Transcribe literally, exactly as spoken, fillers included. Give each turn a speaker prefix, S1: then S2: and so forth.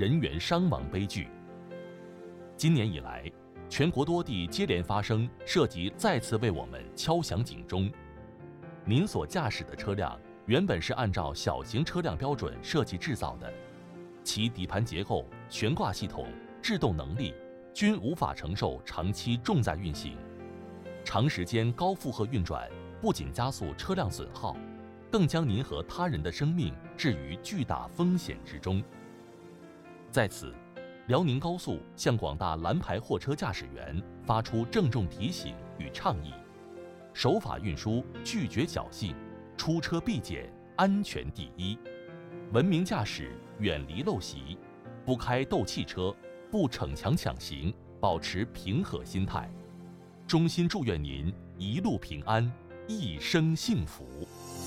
S1: 人员伤亡悲剧。今年以来，全国多地接连发生涉及，再次为我们敲响警钟。您所驾驶的车辆原本是按照小型车辆标准设计制造的，其底盘结构、悬挂系统、制动能力均无法承受长期重载运行。长时间高负荷运转不仅加速车辆损耗，更将您和他人的生命置于巨大风险之中。在此，辽宁高速向广大蓝牌货车驾驶员发出郑重提醒与倡议：守法运输，拒绝侥幸，出车必检，安全第一。文明驾驶，远离陋习，不开斗气车，不逞强抢行，保持平和心态。衷心祝愿您一路平安，一生幸福。